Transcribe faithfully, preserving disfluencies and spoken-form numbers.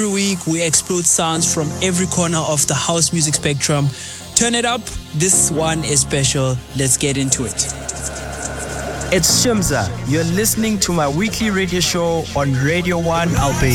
Every week we explode sounds from every corner of the house music spectrum. Turn it up. This one is special. Let's get into it. It's Shimza. You're listening to my weekly radio show on Radio one Albania.